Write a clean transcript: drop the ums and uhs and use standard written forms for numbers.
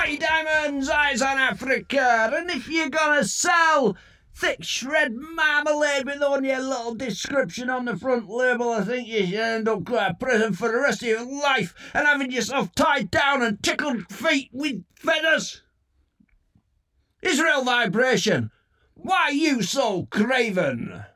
Matty Diamond's Eyes on Africa, and if you're gonna sell thick shred marmalade with only a little description on the front label, I think you should end up going to prison for the rest of your life and having yourself tied down and tickled feet with feathers. Israel Vibration, why are you so craven?